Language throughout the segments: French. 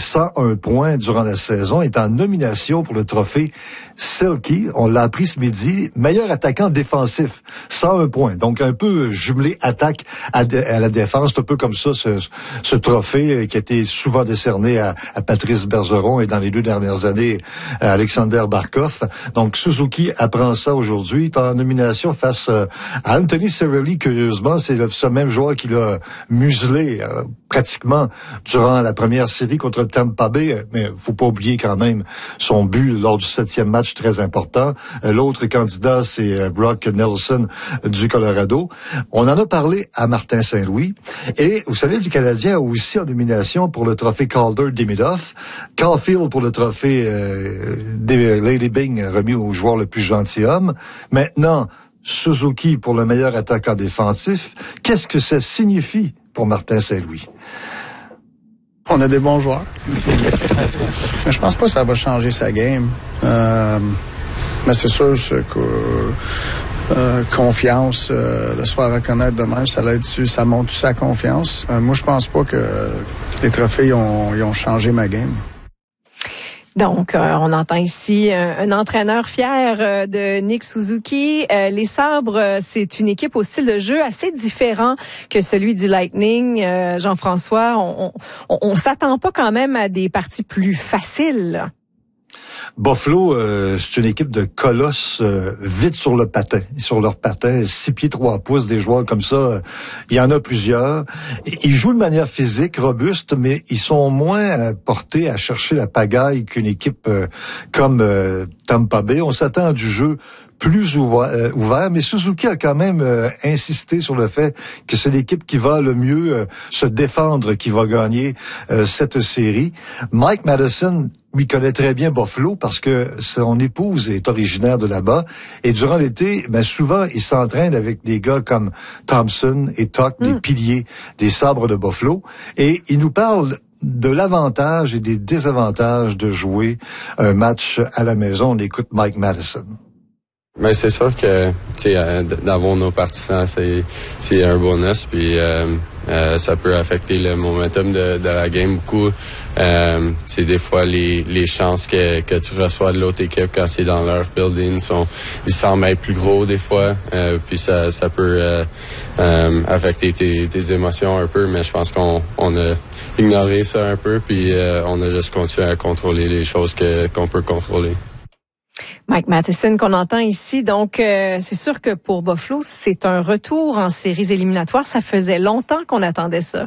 101 points durant la saison, est en nomination pour le trophée Selke. On l'a appris ce midi. Meilleur attaquant défensif, 101 points. Donc un peu jumelé attaque à la défense. C'est un peu comme ça, ce trophée qui a été souvent décerné à Patrice Bergeron et dans les 2 dernières années à Alexander Barkov. Donc Suzuki apprend ça aujourd'hui. Il est en nomination face à Anthony Cirelli. Curieusement, c'est ce même joueur qui l'a muselé pratiquement durant la première série contre Tampa Bay. Mais faut pas oublier quand même son but lors du 7e match très important. L'autre candidat, c'est Brock Nelson du Colorado. On en a parlé à Martin Saint-Louis. Et vous savez, le Canadien a aussi en nomination pour le trophée Calder-Demidoff, Caulfield pour le trophée Lady Byng remis au joueur le plus gentilhomme. Maintenant, Suzuki pour le meilleur attaquant défensif. Qu'est-ce que ça signifie pour Martin Saint-Louis? On a des bons joueurs. Je pense pas que ça va changer sa game. Mais c'est sûr que confiance, de se faire reconnaître demain, ça monte sa confiance. Moi, je pense pas que les trophées ils ont changé ma game. Donc, on entend ici un entraîneur fier de Nick Suzuki. Les Sabres, c'est une équipe au style de jeu assez différent que celui du Lightning. Jean-François, on s'attend pas quand même à des parties plus faciles. Buffalo, c'est une équipe de colosses vite sur leur patin, 6 pieds 3 pouces, des joueurs comme ça, il y en a plusieurs. Ils jouent de manière physique, robuste, mais ils sont moins portés à chercher la pagaille qu'une équipe comme Tampa Bay. On s'attend à du jeu plus ouvert, mais Suzuki a quand même insisté sur le fait que c'est l'équipe qui va le mieux se défendre qui va gagner cette série. Mike Matheson, lui, connaît très bien Buffalo parce que son épouse est originaire de là-bas. Et durant l'été, souvent, il s'entraîne avec des gars comme Thompson et Tuck, des piliers des Sabres de Buffalo. Et il nous parle de l'avantage et des désavantages de jouer un match à la maison. On écoute Mike Matheson. Mais c'est sûr que d'avoir nos partisans, c'est un bonus, puis ça peut affecter le momentum de la game beaucoup. C'est des fois les chances que tu reçois de l'autre équipe quand c'est dans leur building ils semblent être plus gros des fois, puis ça peut affecter tes émotions un peu, mais je pense qu'on a ignoré ça un peu, puis on a juste continué à contrôler les choses qu'on peut contrôler. Mike Matheson qu'on entend ici. Donc, c'est sûr que pour Buffalo, c'est un retour en séries éliminatoires. Ça faisait longtemps qu'on attendait ça.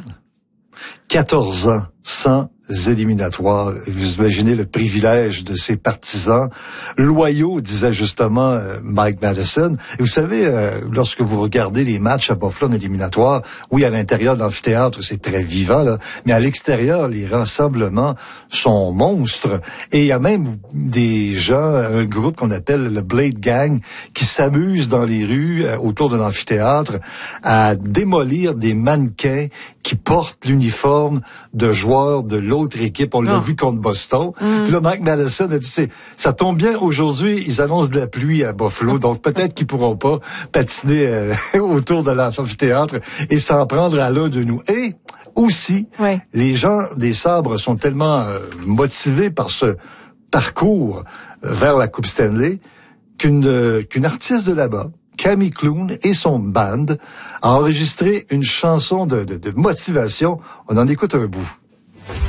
14 ans sans éliminatoires. Vous imaginez le privilège de ces partisans loyaux, disait justement Mike Matheson. Et vous savez, lorsque vous regardez les matchs à Buffalo en éliminatoire, oui, à l'intérieur de l'amphithéâtre, c'est très vivant, là, mais à l'extérieur, les rassemblements sont monstres. Et il y a même des gens, un groupe qu'on appelle le Blade Gang, qui s'amuse dans les rues autour de l'amphithéâtre à démolir des mannequins qui portent l'uniforme de joueurs de l'autre équipe. On l'a vu contre Boston. Puis là, Mike Matheson a dit, ça tombe bien, aujourd'hui, ils annoncent de la pluie à Buffalo, donc peut-être qu'ils pourront pas patiner autour de l'amphithéâtre et s'en prendre à l'un de nous. Et aussi, les gens des Sabres sont tellement motivés par ce parcours vers la Coupe Stanley qu'une artiste de là-bas, Camille Clune et son band a enregistré une chanson de motivation. On en écoute un bout.